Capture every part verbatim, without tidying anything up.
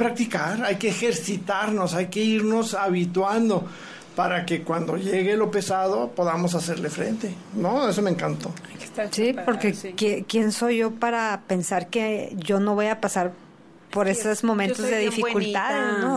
practicar, hay que ejercitarnos, hay que irnos habituando para que cuando llegue lo pesado podamos hacerle frente, ¿no? Eso me encantó. Sí, porque sí. ¿quién soy yo para pensar que yo no voy a pasar por sí, esos momentos de dificultad, ¿no?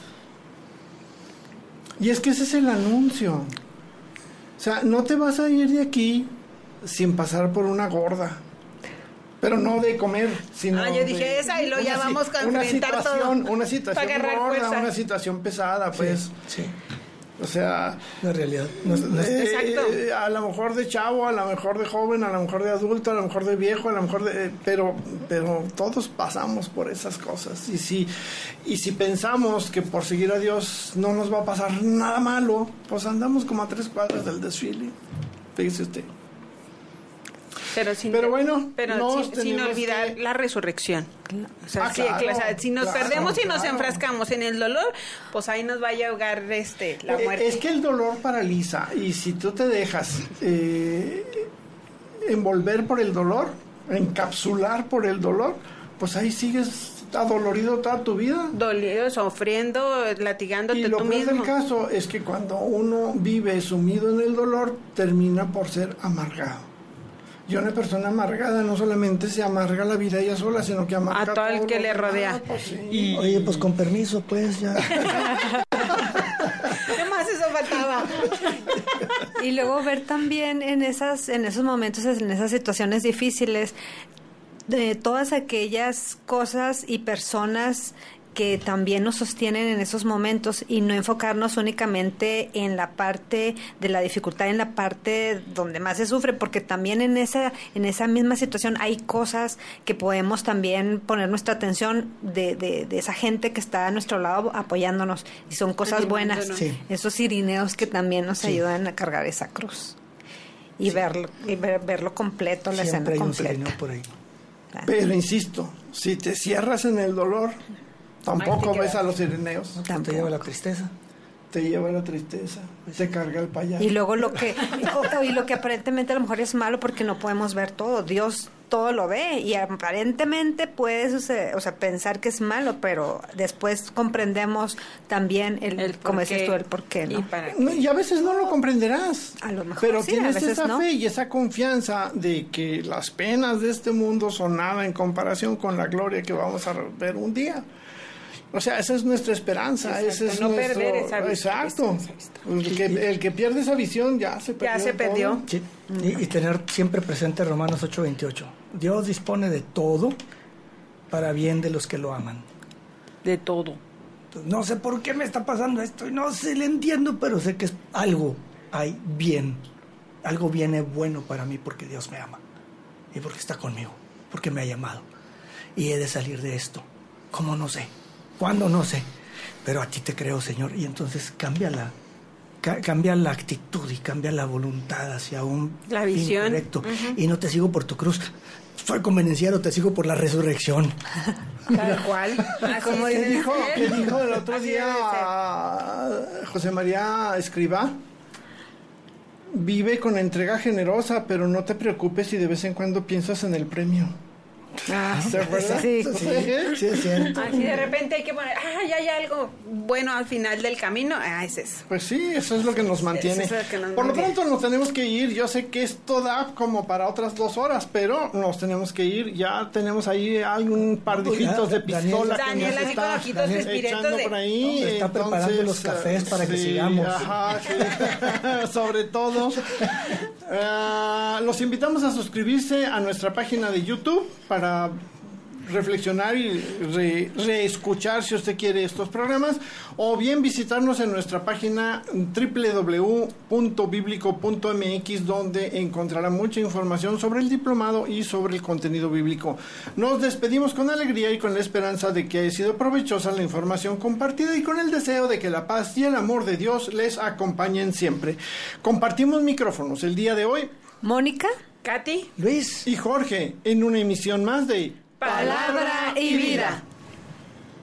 Y es que ese es el anuncio. O sea, no te vas a ir de aquí sin pasar por una gorda. Pero no de comer, sino ah, yo dije de, esa y luego ya vamos a una enfrentar situación, todo. Una situación gorda, fuerza. Una situación pesada, pues. Sí, sí. O sea, la realidad. No, no es, eh, exacto. Eh, a lo mejor de chavo, a lo mejor de joven, a lo mejor de adulto, a lo mejor de viejo, a lo mejor de, eh, pero, pero todos pasamos por esas cosas. Y si, y si pensamos que por seguir a Dios no nos va a pasar nada malo, pues andamos como a tres cuadras del desfile. Fíjese usted. Pero, sin, pero bueno, pero sin, sin olvidar que... la resurrección. O sea, ah, sí, claro, o sea, si nos claro, perdemos y claro. nos enfrascamos en el dolor, pues ahí nos va a llegar este, la muerte. Es que el dolor paraliza, y si tú te dejas eh, envolver por el dolor, encapsular por el dolor, pues ahí sigues adolorido toda tu vida. Dolido, sufriendo, latigándote y lo tú peor mismo. del caso es que cuando uno vive sumido en el dolor, termina por ser amargado. Y una persona amargada no solamente se amarga la vida ella sola, sino que amarga a todo el que le rodea. Pues, sí. Y oye, pues con permiso, pues ya. ¿Qué más eso faltaba? Y luego ver también en esas, en esos momentos, en esas situaciones difíciles, de todas aquellas cosas y personas que también nos sostienen en esos momentos, y no enfocarnos únicamente en la parte de la dificultad, en la parte donde más se sufre, porque también en esa en esa misma situación hay cosas que podemos también poner nuestra atención de, de, de esa gente que está a nuestro lado apoyándonos, y son cosas buenas, sí. Esos cirineos que también nos sí. ayudan a cargar esa cruz y sí. verlo y ver, verlo completo, la Siempre escena hay completa. Un cirineo por ahí. Pero insisto, si te cierras en el dolor, tampoco ves a los sirineos. No, te lleva la tristeza. Te lleva la tristeza, te carga el payaso. Y luego lo que y lo que aparentemente a lo mejor es malo porque no podemos ver todo. Dios todo lo ve, y aparentemente puede suceder, o sea, pensar que es malo, pero después comprendemos también el, el como dices tú, el por qué, ¿no? Y, para no, y a veces no lo comprenderás. A lo mejor pero sí, tienes a veces esa no. fe y esa confianza de que las penas de este mundo son nada en comparación con la gloria que vamos a ver un día. O sea, esa es nuestra esperanza. Exacto, ese es no nuestro, perder esa visión. Exacto. El que, el que pierde esa visión ya se perdió. Ya se perdió. Sí. Y, y tener siempre presente Romanos ocho veintiocho. Dios dispone de todo para bien de los que lo aman. De todo. No sé por qué me está pasando esto, no sé, le entiendo, pero sé que es algo hay bien. Algo viene bueno para mí porque Dios me ama. Y porque está conmigo. Porque me ha llamado. Y he de salir de esto. ¿Cómo? No sé. ¿Cuándo? No sé, pero a ti te creo, Señor. Y entonces cambia la, ca- cambia la actitud y cambia la voluntad hacia un la visión correcto. Uh-huh. Y no te sigo por tu cruz, soy convenenciero, te sigo por la resurrección. Tal cual. Como ¿Qué dijo, ¿Qué dijo el otro Así día José María Escrivá? Vive con entrega generosa, pero no te preocupes si de vez en cuando piensas en el premio. Ah, ¿se acuerdan? Sí, sí, sí, es cierto. Así de repente hay que poner, ah, ya hay algo bueno al final del camino, ah, es eso. Pues sí, eso es lo que nos mantiene. Eso es lo que nos Por mantiene. lo pronto nos tenemos que ir. Yo sé que esto da como para otras dos horas, pero nos tenemos que ir. Ya tenemos ahí, hay un par de hijitos de pistola Daniel, que nos así está con ojitos Daniel, espiretos echando de... por ahí. Está Entonces, preparando los cafés para que sí, sigamos. Ajá, sí. Sobre todo. Uh, los invitamos a suscribirse a nuestra página de YouTube para reflexionar y re, reescuchar si usted quiere estos programas, o bien visitarnos en nuestra página doble u doble u doble u punto bíblico punto m x, donde encontrará mucha información sobre el diplomado y sobre el contenido bíblico. Nos despedimos con alegría y con la esperanza de que haya sido provechosa la información compartida, y con el deseo de que la paz y el amor de Dios les acompañen siempre. Compartimos micrófonos el día de hoy Mónica, Katy, Luis y Jorge en una emisión más de Palabra y Vida.